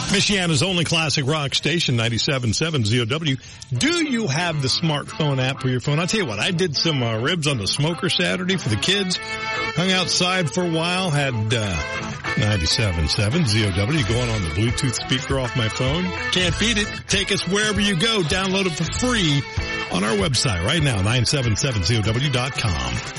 Michiana's only classic rock station, 97.7 ZOW. Do you have the smartphone app for your phone? I'll tell you what, I did some ribs on the smoker Saturday for the kids. Hung outside for a while, had 97.7 ZOW going on the Bluetooth speaker off my phone. Can't beat it. Take us wherever you go. Download it for free on our website right now, 977ZOW.com.